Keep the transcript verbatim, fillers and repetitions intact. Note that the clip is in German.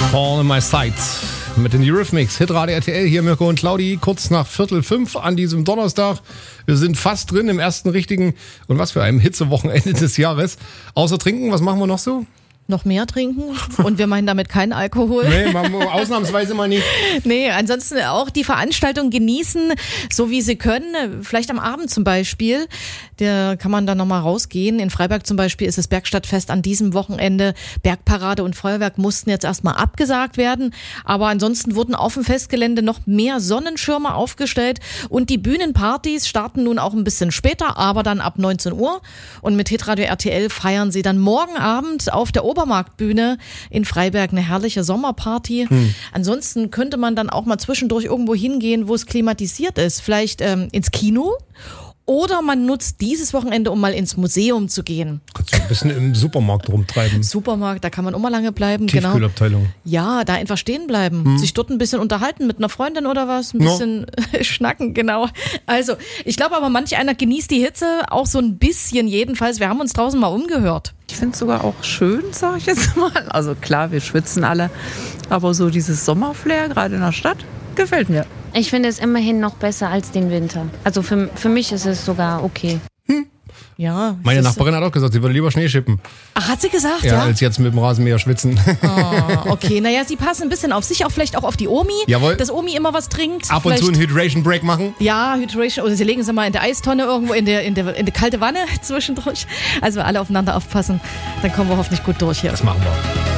All in my sights. Mit den Eurythmics, Hitradio R T L, hier Mirko und Claudi, kurz nach Viertel fünf an diesem Donnerstag. Wir sind fast drin im ersten richtigen, und was für einem Hitzewochenende des Jahres. Außer trinken, was machen wir noch so? Noch mehr trinken und wir meinen damit keinen Alkohol. Nee, machen wir ausnahmsweise mal nicht. Nee, ansonsten auch die Veranstaltung genießen, so wie sie können. Vielleicht am Abend zum Beispiel, da kann man dann nochmal rausgehen. In Freiberg zum Beispiel ist das Bergstadtfest an diesem Wochenende. Bergparade und Feuerwerk mussten jetzt erstmal abgesagt werden. Aber ansonsten wurden auf dem Festgelände noch mehr Sonnenschirme aufgestellt. Und die Bühnenpartys starten nun auch ein bisschen später, aber dann ab neunzehn Uhr. Und mit Hitradio R T L feiern sie dann morgen Abend auf der Obermarktbühne in Freiberg eine herrliche Sommerparty. Hm. Ansonsten könnte man dann auch mal zwischendurch irgendwo hingehen, wo es klimatisiert ist. Vielleicht ähm, ins Kino. Oder man nutzt dieses Wochenende, um mal ins Museum zu gehen. Kannst du ein bisschen im Supermarkt rumtreiben. Supermarkt, da kann man immer lange bleiben. Tiefkühlabteilung. Genau. Ja, da einfach stehen bleiben. Hm. Sich dort ein bisschen unterhalten mit einer Freundin oder was. Ein bisschen no. schnacken, genau. Also, ich glaube aber, manch einer genießt die Hitze auch so ein bisschen jedenfalls. Wir haben uns draußen mal umgehört. Ich finde es sogar auch schön, sage ich jetzt mal. Also klar, wir schwitzen alle. Aber so dieses Sommerflair, gerade in der Stadt, gefällt mir. Ich finde es immerhin noch besser als den Winter. Also für, für mich ist es sogar okay. Hm. Ja. Meine Nachbarin hat auch gesagt, sie würde lieber Schnee schippen. Ach, hat sie gesagt, ja? Ja, als jetzt mit dem Rasenmäher schwitzen. Oh, okay, naja, sie passen ein bisschen auf sich, auch vielleicht auch auf die Omi. Jawohl. Dass Omi immer was trinkt. Ab und vielleicht zu einen Hydration Break machen. Ja, Hydration. Oder sie legen sie mal in der Eistonne irgendwo, in der, in der, in der kalte Wanne zwischendurch. Also alle aufeinander aufpassen. Dann kommen wir hoffentlich gut durch hier. Das machen wir.